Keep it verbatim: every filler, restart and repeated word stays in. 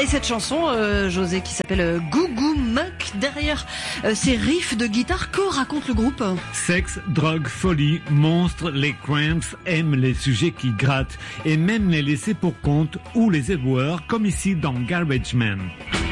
Et cette chanson, euh, José, qui s'appelle euh, Goo Goo Muck, derrière euh, ces riffs de guitare, que raconte le groupe? Sexe, drogue, folie, monstres, les Cramps aiment les sujets qui grattent et même les laisser pour compte ou les éboueurs, comme ici dans Garbage Man.